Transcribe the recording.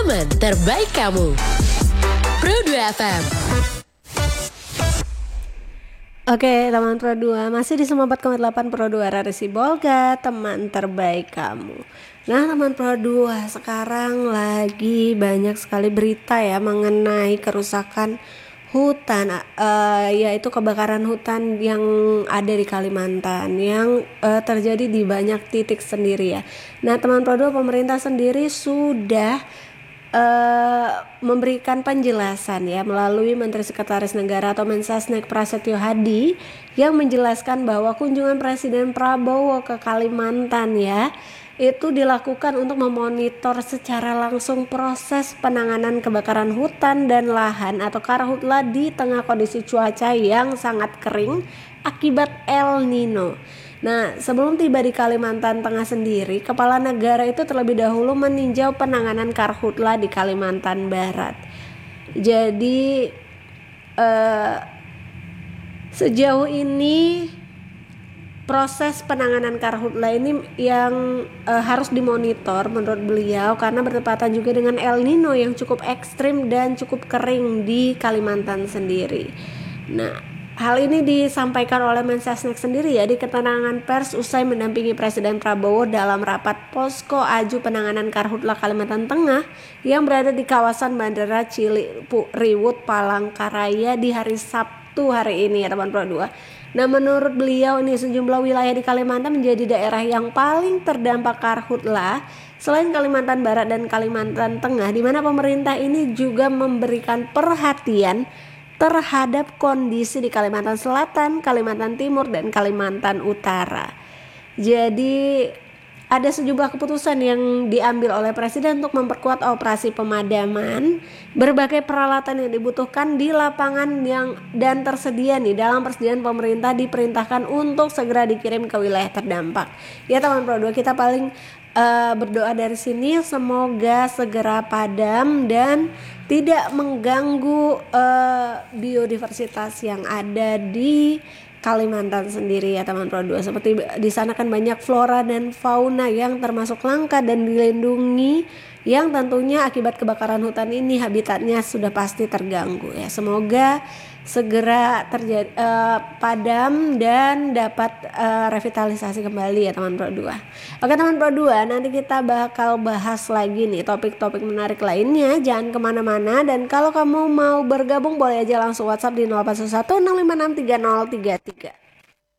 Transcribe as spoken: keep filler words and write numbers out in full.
teman terbaik kamu. Pro dua F M. Oke teman Pro dua, masih di sembilan puluh empat koma delapan Pro dua Rari Sibolga, teman terbaik kamu. Nah teman Pro dua, sekarang lagi banyak sekali berita ya mengenai kerusakan hutan, uh, yaitu kebakaran hutan yang ada di Kalimantan yang uh, terjadi di banyak titik sendiri ya. Nah teman Pro dua, pemerintah sendiri sudah Uh, memberikan penjelasan ya melalui Menteri Sekretaris Negara atau Mensesnek Prasetyo Hadi yang menjelaskan bahwa kunjungan Presiden Prabowo ke Kalimantan ya itu dilakukan untuk memonitor secara langsung proses penanganan kebakaran hutan dan lahan atau karhutla di tengah kondisi cuaca yang sangat kering akibat El Nino. Nah, sebelum tiba di Kalimantan Tengah sendiri, Kepala Negara itu terlebih dahulu meninjau penanganan karhutla di Kalimantan Barat. Jadi eh, sejauh ini proses penanganan karhutla ini yang eh, harus dimonitor menurut beliau karena bertepatan juga dengan El Nino yang cukup ekstrim dan cukup kering di Kalimantan sendiri. Nah, hal ini disampaikan oleh Mensesnek sendiri ya di keterangan pers usai mendampingi Presiden Prabowo dalam rapat Posko Aju Penanganan Karhutla Kalimantan Tengah yang berada di kawasan Bandara Ciliwut Palangkaraya di hari Sabtu hari ini ya teman Pro dua. Nah menurut beliau ini sejumlah wilayah di Kalimantan menjadi daerah yang paling terdampak karhutla selain Kalimantan Barat dan Kalimantan Tengah, di mana pemerintah ini juga memberikan perhatian terhadap kondisi di Kalimantan Selatan, Kalimantan Timur, dan Kalimantan Utara. Jadi ada sejumlah keputusan yang diambil oleh Presiden untuk memperkuat operasi pemadaman, berbagai peralatan yang dibutuhkan di lapangan yang dan tersedia nih dalam persediaan pemerintah diperintahkan untuk segera dikirim ke wilayah terdampak. Ya teman Pro dua, kita paling uh, berdoa dari sini semoga segera padam dan tidak mengganggu uh, biodiversitas yang ada di Kalimantan sendiri ya teman Pro dua. Seperti di sana kan banyak flora dan fauna yang termasuk langka dan dilindungi yang tentunya akibat kebakaran hutan ini habitatnya sudah pasti terganggu ya. Semoga segera terjadi uh, padam dan dapat uh, revitalisasi kembali ya teman Pro dua. Oke teman Pro dua, nanti kita bakal bahas lagi nih topik-topik menarik lainnya. Jangan kemana-mana, dan kalau kamu mau bergabung boleh aja langsung WhatsApp di nol delapan satu satu nol lima enam tiga nol tiga tiga.